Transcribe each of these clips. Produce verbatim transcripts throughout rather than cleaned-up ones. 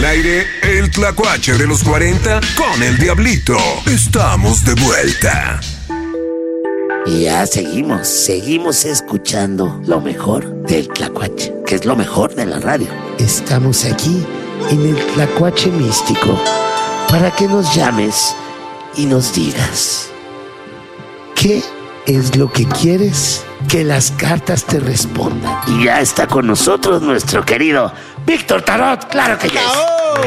aire el Tlacuache de los cuarenta con el Diablito. Estamos de vuelta. Y ya seguimos, seguimos escuchando lo mejor del Tlacuache, que es lo mejor de la radio. Estamos aquí en el Tlacuache místico para que nos llames y nos digas qué es lo que quieres que las cartas te respondan. Y ya está con nosotros nuestro querido Víctor Tarot, claro que ya es.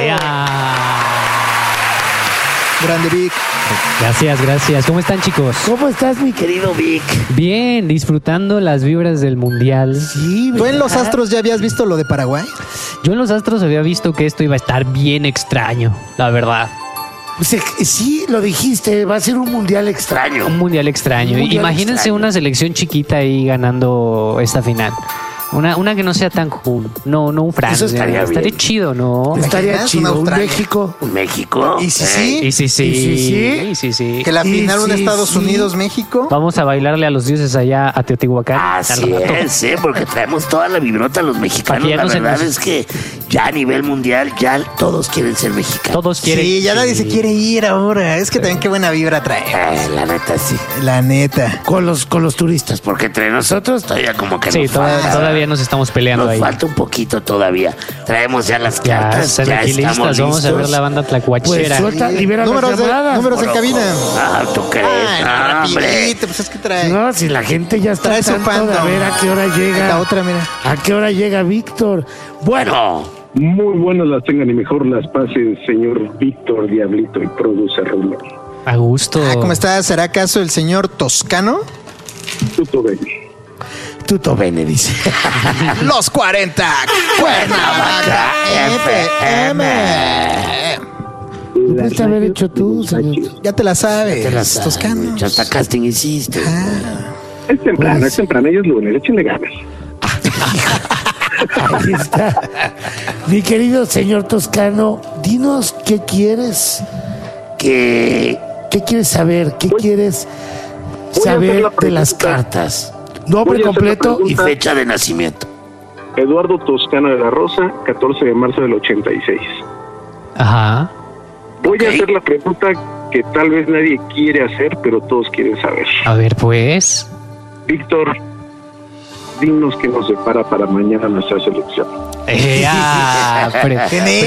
Grande Vic. Gracias, gracias. ¿Cómo están, chicos? ¿Cómo estás, mi querido Vic? Bien, disfrutando las vibras del mundial. Sí, ¿Tú en ¿verdad? los Astros ya habías visto lo de Paraguay? Yo en los Astros había visto que esto iba a estar bien extraño, la verdad. Pues, eh, sí, lo dijiste, va a ser un mundial extraño. Un mundial extraño. Un mundial Imagínense extraño. una selección chiquita ahí ganando esta final. Una, una que no sea tan cool. No, no un Francia. Eso estaría Estaría bien. chido, ¿no? Estaría imaginas? chido, Una un Australia. México. Un México. ¿Y si Eh, sí? Y sí, sí. ¿Y sí, sí? Y sí, sí. Que la Y final un sí, Estados sí. Unidos, México. Vamos a bailarle a los dioses allá a Teotihuacán. Así al rato. es, ¿eh? Porque traemos toda la vibrota a los mexicanos. Aquí ya La no se verdad nos- es que ya a nivel mundial, ya todos quieren ser mexicanos. Todos quieren. Sí, ya nadie se quiere ir ahora. Es que también qué buena vibra trae. Eh, la neta, sí. La neta. Con los, con los turistas, porque entre nosotros todavía como que Sí, nos toda- falta. todavía nos estamos peleando Nos ahí. falta un poquito todavía. Traemos ya las Ya, cartas. están ya aquí estamos listas. Vamos a listos. ver la banda Pues tlacuachera. suelta, libera Números las de- llamadas. números en Moroco. cabina. Ah, ¿tú crees? Ay, Ah, hombre. rapidito, pues es que trae. No, si la gente ya está Trae su tanto de fandom. a ver a qué hora llega. La otra, mira. ¿A qué hora llega Víctor? Bueno, Muy buenas las tengan y mejor las pasen, señor Víctor Diablito y producer Rulón. A gusto. Ah, ¿cómo estás? ¿Será acaso el señor Toscano? Tuto Bene. Tuto Bene dice. Los cuarenta. Cuernavaca F M. ¿Qué pudiste haber hecho tú, señor? Ya te la sabes. Te la sabes, Toscano. ya hasta casting hiciste. Es temprano, Pues- es temprano, ellos lunes, échenle ganas. Ahí está. Mi querido señor Toscano, dinos qué quieres. ¿Qué, qué quieres saber? ¿Qué Voy- quieres voy a hacer saber la de las pregunta. cartas? Nombre Voy a hacer la completo y pregunta. fecha de nacimiento. Eduardo Toscano de la Rosa, catorce de marzo del ochenta y seis. Ajá. Voy Ok. a hacer la pregunta que tal vez nadie quiere hacer, pero todos quieren saber. A ver, pues. Víctor, dinos qué nos separa para mañana nuestra selección. Eh, ah, pre- Gene-